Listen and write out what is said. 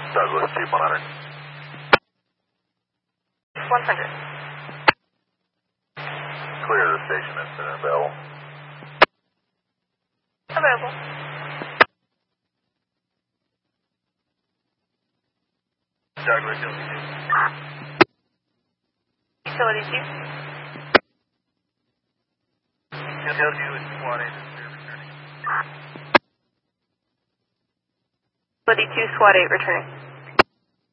Douglas, Chief 100. 100. Clear the station incident available. Available. Douglas, Utility 2. Utility 2 is SWAT 8 is clear returning. Utility 2, SWAT 8 returning.